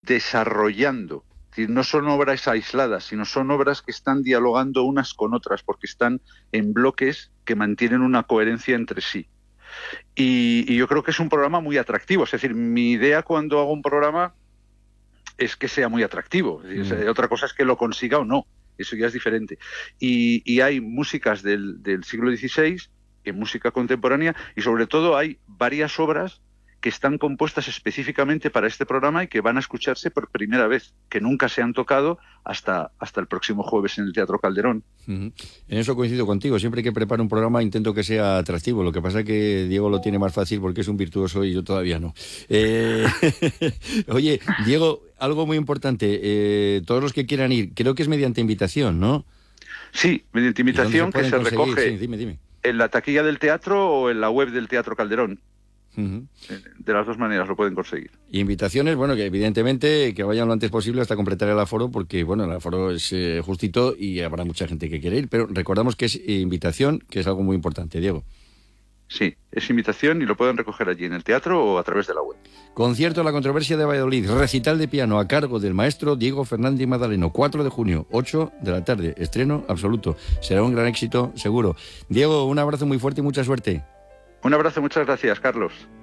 desarrollando. Es decir, no son obras aisladas, sino son obras que están dialogando unas con otras, porque están en bloques que mantienen una coherencia entre sí. Y yo creo que es un programa muy atractivo. Es decir, mi idea cuando hago un programa es que sea muy atractivo. Es decir, otra cosa es que lo consiga o no. Eso ya es diferente. Y hay músicas del siglo XVI, en música contemporánea, y sobre todo hay varias obras que están compuestas específicamente para este programa y que van a escucharse por primera vez, que nunca se han tocado hasta el próximo jueves en el Teatro Calderón. En eso coincido contigo. Siempre que preparo un programa intento que sea atractivo. Lo que pasa es que Diego lo tiene más fácil porque es un virtuoso y yo todavía no. Oye, Diego, algo muy importante. Todos los que quieran ir, creo que es mediante invitación, ¿no? Sí, mediante invitación que se recoge dime. en la taquilla del teatro o en la web del Teatro Calderón. De las dos maneras lo pueden conseguir. Invitaciones, bueno, que evidentemente que vayan lo antes posible hasta completar el aforo, porque bueno, el aforo es justito y habrá mucha gente que quiere ir, pero recordamos que es invitación, que es algo muy importante, Diego. Sí, es invitación y lo pueden recoger allí en el teatro o a través de la web. Concierto La Controversia de Valladolid, recital de piano a cargo del maestro Diego Fernández Madaleno, 4 de junio, 8 de la tarde, estreno absoluto. Será un gran éxito, seguro. Diego, un abrazo muy fuerte y mucha suerte. Un abrazo, muchas gracias, Carlos.